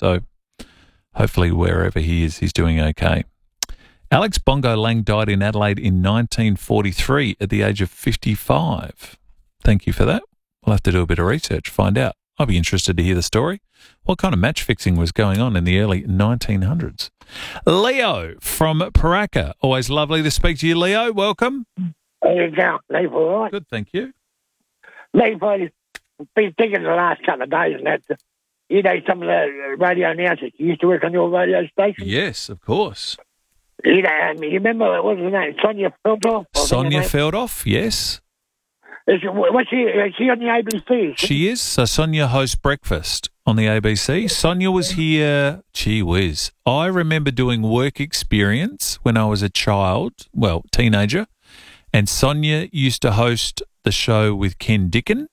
So hopefully wherever he is, he's doing okay. Alex Bongo Lang died in Adelaide in 1943 at the age of 55. Thank you for that. We'll have to do a bit of research, find out. I'll be interested to hear the story. What kind of match fixing was going on in the early 1900s? Leo from Paraka. Always lovely to speak to you, Leo. Welcome. How you going, Leif? All right? Good, thank you. Leif, I've been thinking the last couple of days and that, you know, some of the radio announcers you used to work on your radio station. Yes, of course. You know, you remember, what was her name, Sonia Feldoff? Sonia Feldoff, yes. Is she on the ABC? She is. So Sonia hosts breakfast on the ABC. Sonia was here, gee whiz. I remember doing work experience when I was a child, well, teenager, and Sonia used to host the show with Ken Dickin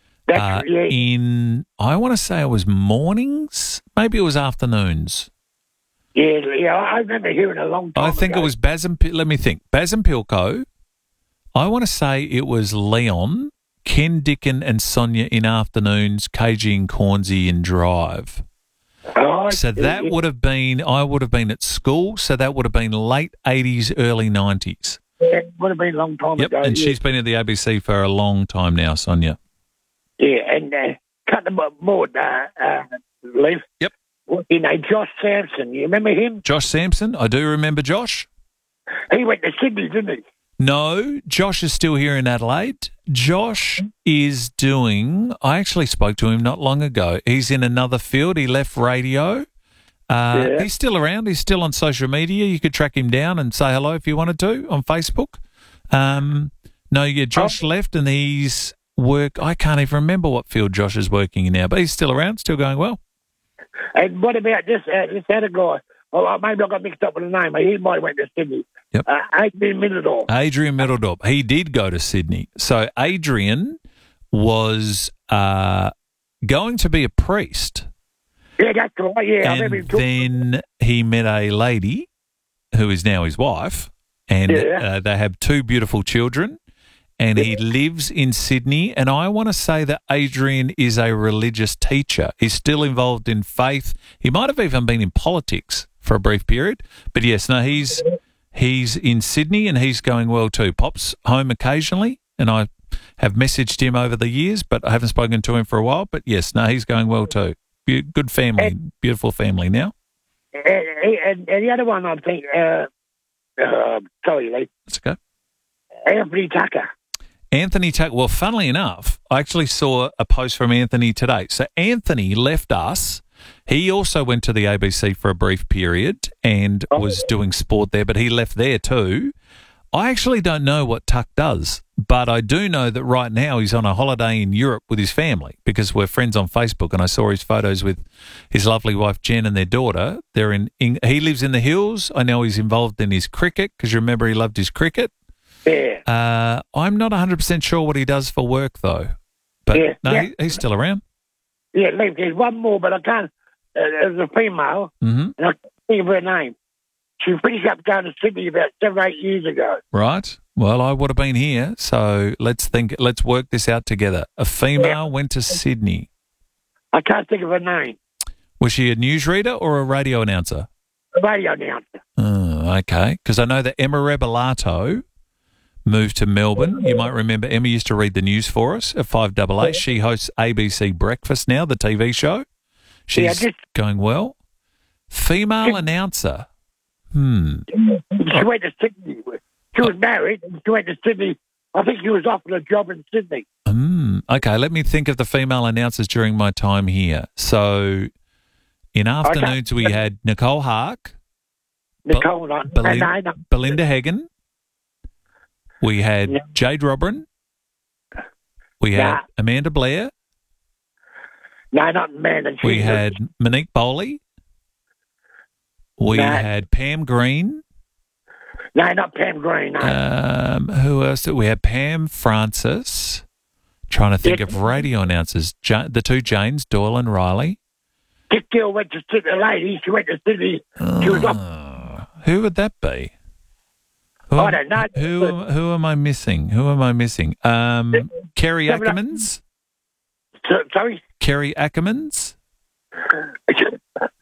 in, I want to say it was mornings, maybe it was afternoons. Yeah, I remember hearing a long time I think ago. it was Baz and Pilko. I want to say it was Leon, Ken Dickin and Sonia in afternoons, KG and Cornsey in Drive. Oh, So that would have been, I would have been at school, so that would have been late 80s, early 90s. Yeah, it would have been a long time Yep, ago. and she's been at the ABC for a long time now, Sonia. Yeah, and cut them more, Leif. Yep. You know, Josh Sampson, you remember him? Josh Sampson, I do remember Josh. He went to Sydney, didn't he? No, Josh is still here in Adelaide. Josh is doing, I actually spoke to him not long ago. He's in another field. He left radio. He's still around. He's still on social media. You could track him down and say hello if you wanted to on Facebook. Josh left and he's I can't even remember what field Josh is working in now, but he's still around, still going well. And what about this other guy? Oh, maybe I got mixed up with the name. He might have went to Sydney. Yep. Adrian Middledorf. Adrian Middledorf. He did go to Sydney. So Adrian was going to be a priest. Yeah, that's right. Yeah, I remember him And talking. then he met a lady who is now his wife, and they have two beautiful children, and he lives in Sydney. And I want to say that Adrian is a religious teacher. He's still involved in faith. He might have even been in politics for a brief period. But yes, no, he's in Sydney and he's going well too. Pops home occasionally, and I have messaged him over the years, but I haven't spoken to him for a while. But yes, no, he's going well too. Good family, beautiful family now. And the other one, I think, sorry, Lee. That's okay. Anthony Tucker. Anthony Tucker. Well, funnily enough, I actually saw a post from Anthony today. So Anthony left us. He also went to the ABC for a brief period and was doing sport there, but he left there too. I actually don't know what Tuck does, but I do know that right now he's on a holiday in Europe with his family because we're friends on Facebook, and I saw his photos with his lovely wife Jen and their daughter. He lives in the hills. I know he's involved in his cricket because you remember he loved his cricket. Yeah. I'm not 100% sure what he does for work though, but he's still around. Yeah, Lee, there's one more, but I can't. There's a female, and I can't think of her name. She finished up going to Sydney about 7 or 8 years ago. Right. Well, I would have been here, so let's work this out together. A female went to Sydney. I can't think of her name. Was she a newsreader or a radio announcer? A radio announcer. Okay. Because I know that Emma Rebelato moved to Melbourne. You might remember Emma used to read the news for us at 5AA. She hosts ABC Breakfast now, the TV show. She's going well. Female announcer. She went to Sydney. She was married and she went to Sydney. I think she was offered a job in Sydney. Okay, let me think of the female announcers during my time here. So in afternoons we had Nicole Hark, Belinda Hagen. We had Jade Robrin. We had Amanda Blair. No, not Amanda. We had Monique Bowley. We had Pam Green. No, not Pam Green. No. Who else? We had Pam Francis. Trying to think of radio announcers. The two Janes, Doyle and Riley. This girl went to Sydney. The lady, she went to Sydney. She was up. Who would that be? I don't know. Who am I missing? Kerry Ackermans? Sorry? Kerry Ackermans?